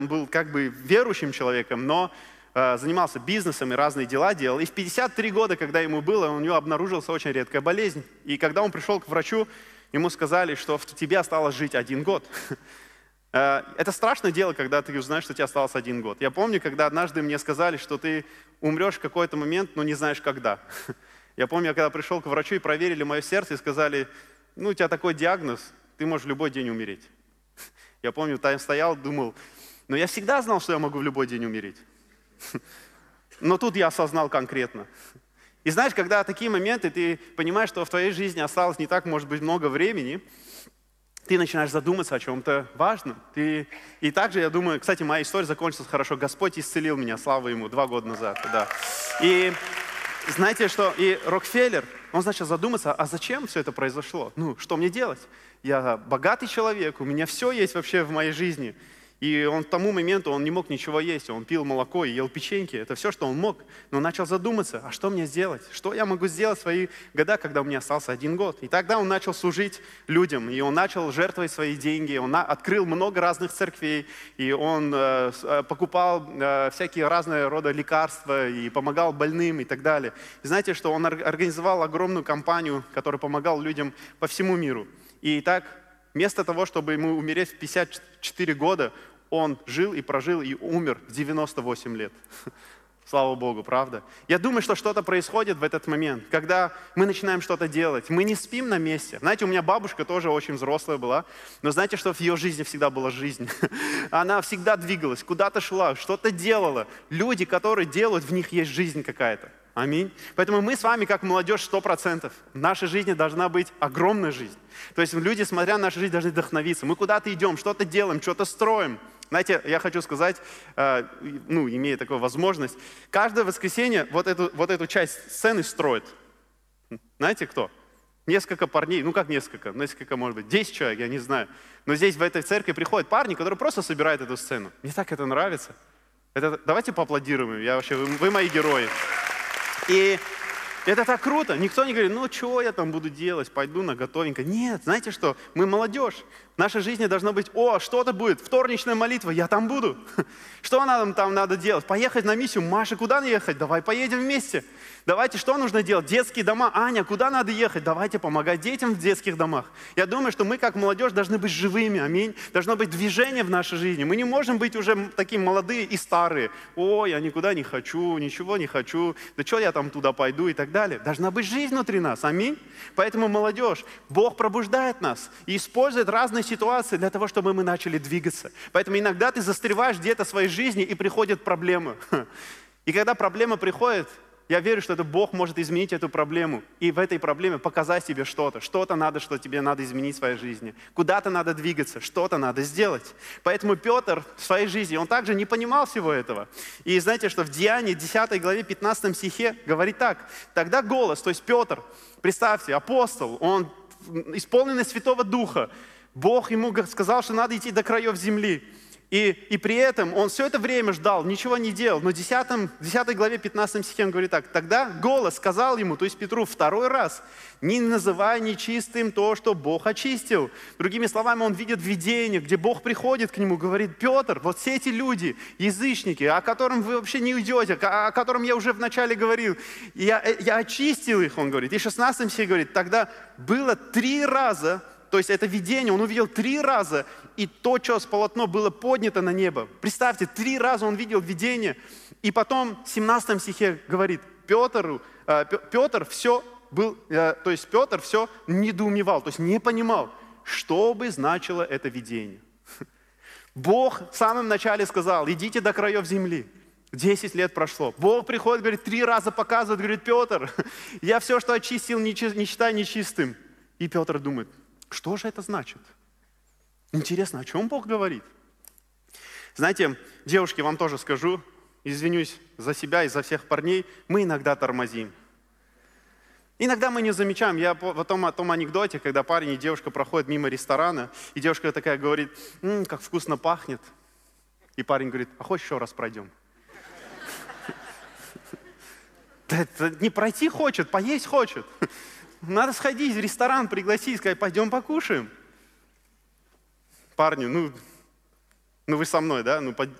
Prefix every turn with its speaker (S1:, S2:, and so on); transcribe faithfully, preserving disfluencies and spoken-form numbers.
S1: Он был как бы верующим человеком, но э, занимался бизнесом и разные дела делал. И в пятьдесят три года, когда ему было, у него обнаружилась очень редкая болезнь. И когда он пришел к врачу, ему сказали, что в тебе осталось жить один год. Это страшное дело, когда ты узнаешь, что тебе осталось один год. Я помню, когда однажды мне сказали, что ты умрешь в какой-то момент, но не знаешь когда. Я помню, когда пришел к врачу и проверили мое сердце и сказали, ну, у тебя такой диагноз, ты можешь в любой день умереть. Я помню, там стоял, думал, но я всегда знал, что я могу в любой день умереть. Но тут я осознал конкретно. И знаешь, когда такие моменты, ты понимаешь, что в твоей жизни осталось не так, может быть, много времени, ты начинаешь задуматься о чем-то важном. Ты... И также, я думаю, кстати, моя история закончилась хорошо. Господь исцелил меня, слава Ему, два года назад. Да. И знаете что? И Рокфеллер, он начал задуматься, а зачем все это произошло? Ну, что мне делать? Я богатый человек, у меня все есть вообще в моей жизни. И он к тому моменту, он не мог ничего есть, он пил молоко и ел печеньки, это все, что он мог. Но начал задуматься, а что мне сделать? Что я могу сделать в свои года, когда у меня остался один год? И тогда он начал служить людям, и он начал жертвовать свои деньги, он открыл много разных церквей, и он э, покупал э, всякие разные рода лекарства, и помогал больным и так далее. И знаете, что он организовал огромную кампанию, которая помогал людям по всему миру. И так, вместо того, чтобы ему умереть в пятьдесят четыре года, он жил и прожил и умер в девяносто восемь лет. Слава Богу, правда? Я думаю, что что-то происходит в этот момент, когда мы начинаем что-то делать. Мы не спим на месте. Знаете, у меня бабушка тоже очень взрослая была, но знаете, что в ее жизни всегда была жизнь? Она всегда двигалась, куда-то шла, что-то делала. Люди, которые делают, в них есть жизнь какая-то. Аминь. Поэтому мы с вами, как молодежь, сто процентов. В нашей жизни должна быть огромная жизнь. То есть люди, смотря на нашу жизнь, должны вдохновиться. Мы куда-то идем, что-то делаем, что-то строим. Знаете, я хочу сказать, э, ну, имея такую возможность, каждое воскресенье вот эту, вот эту часть сцены строит. Знаете кто? Несколько парней, ну как несколько, несколько, может быть, десять человек, я не знаю. Но здесь в этой церкви приходят парни, которые просто собирают эту сцену. Мне так это нравится. Это, давайте поаплодируем им, я вообще, вы, вы мои герои. И это так круто. Никто не говорит, ну что я там буду делать, пойду на готовенько. Нет, знаете что, мы молодежь. В нашей жизни должно быть, о, что-то будет, вторничная молитва, я там буду. Что нам там надо делать? Поехать на миссию. Маша, куда ехать? Давай поедем вместе. Давайте, что нужно делать? Детские дома. Аня, куда надо ехать? Давайте помогать детям в детских домах. Я думаю, что мы, как молодежь, должны быть живыми, аминь. Должно быть движение в нашей жизни. Мы не можем быть уже такие молодые и старые. Ой, я никуда не хочу, ничего не хочу. Да что я там туда пойду и так далее. Должна быть жизнь внутри нас, аминь. Поэтому, молодежь, Бог пробуждает нас и использует разные ситуации для того, чтобы мы начали двигаться. Поэтому иногда ты застреваешь где-то в своей жизни, и приходят проблемы. И когда проблема приходит, я верю, что это Бог может изменить эту проблему. И в этой проблеме показать тебе что-то. Что-то надо, что тебе надо изменить в своей жизни. Куда-то надо двигаться, что-то надо сделать. Поэтому Петр в своей жизни, он также не понимал всего этого. И знаете, что в Деянии десятой главе пятнадцатом стихе говорит так. Тогда голос, то есть Петр, представьте, апостол, он исполненный Святого Духа. Бог ему сказал, что надо идти до краев земли. И, и при этом он все это время ждал, ничего не делал. Но в десятой главе пятнадцатом стихе он говорит так. Тогда голос сказал ему, то есть Петру, второй раз, не называй нечистым то, что Бог очистил. Другими словами, он видит видение, где Бог приходит к нему, говорит, Петр, вот все эти люди, язычники, о котором вы вообще не уйдете, о котором я уже вначале говорил, я, я очистил их, он говорит. И в шестнадцатом стихе говорит, тогда было три раза, то есть это видение, он увидел три раза, и то, что с полотно было поднято на небо. Представьте, три раза он видел видение, и потом в семнадцатом стихе говорит, Петр, э, Петр все был, э, то есть Петр все недоумевал, то есть не понимал, что бы значило это видение. Бог в самом начале сказал, идите до краев земли. Десять лет прошло. Бог приходит, говорит, три раза показывает, говорит, Петр, я все, что очистил, не считай нечистым. И Петр думает, что же это значит? Интересно, о чем Бог говорит? Знаете, девушки, вам тоже скажу, извинюсь за себя и за всех парней, мы иногда тормозим. Иногда мы не замечаем. Я в том, о том анекдоте, когда парень и девушка проходят мимо ресторана, и девушка такая говорит, м-м, как вкусно пахнет. И парень говорит, а хочешь еще раз пройдем? Не пройти хочет, поесть хочет. Надо сходить в ресторан, пригласить, сказать, пойдем покушаем. Парни, ну, Ну вы со мной, да? Ну